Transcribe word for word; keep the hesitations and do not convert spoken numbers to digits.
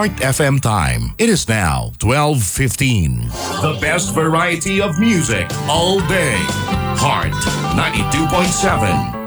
Heart F M time. It is now twelve fifteen. The best variety of music all day. Heart ninety-two point seven.